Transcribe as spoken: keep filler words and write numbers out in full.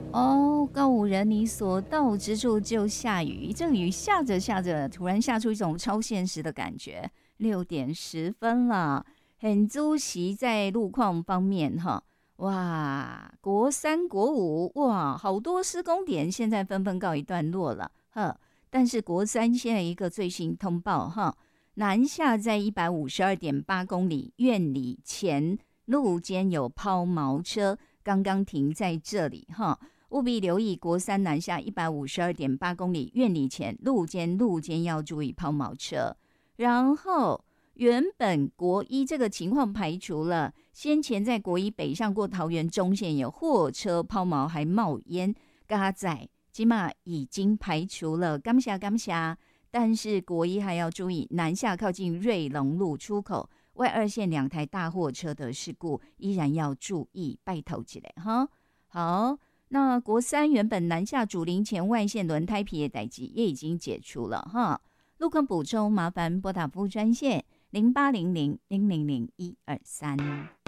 哦，告五人，你所到之处就下雨。这个雨下着下着，突然下出一种超现实的感觉。六点十分了，很出席在路况方面哈，哇，国三国五哇，好多施工点现在纷纷告一段落了呵。但是国三现在一个最新通报哈，南下在一百五十二点八公里院里前路间有抛锚车，刚刚停在这里哈。务必留意国三南下一百五十二点八公里院里前路肩路肩要注意抛锚车。然后原本国一这个情况排除了，先前在国一北上过桃园中线有货车抛锚还冒烟，嘎仔起码已经排除了，感谢感谢。但是国一还要注意南下靠近瑞隆路出口外二线两台大货车的事故，依然要注意，拜托起来哈。好。那国三原本南下主林前外线轮胎皮的代志也已经解除了哈。路况补充，麻烦拨打服务专线零八零零零零零一二三。